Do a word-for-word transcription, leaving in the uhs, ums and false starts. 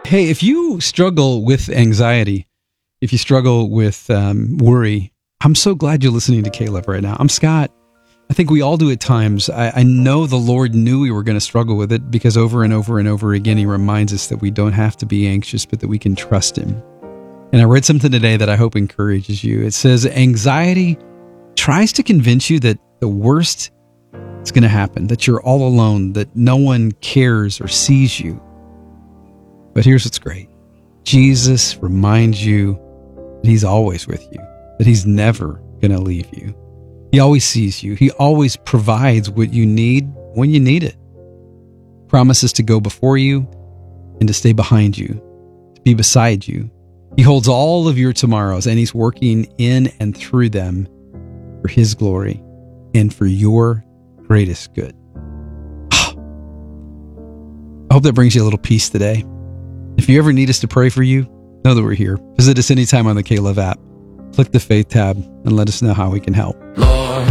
Hey, if you struggle with anxiety, if you struggle with um, worry, I'm so glad you're listening to Caleb right now. I'm Scott. I think we all do at times. I, I know the Lord knew we were going to struggle with it because over and over and over again, he reminds us that we don't have to be anxious, but that we can trust him. And I read something today that I hope encourages you. It says, anxiety tries to convince you that the worst is going to happen, that you're all alone, that no one cares or sees you. But here's what's great. Jesus reminds you that he's always with you, that he's never going to leave you. He always sees you. He always provides what you need when you need it. Promises to go before you and to stay behind you, to be beside you. He holds all of your tomorrows, and he's working in and through them for his glory and for your greatest good. I hope that brings you a little peace today. If you ever need us to pray for you, know that we're here. Visit us anytime on the Caleb app. Click the Faith tab and let us know how we can help.